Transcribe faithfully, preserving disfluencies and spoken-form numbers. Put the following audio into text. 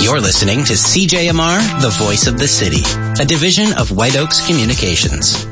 You're listening to C J M R, the voice of the city, a division of White Oaks Communications.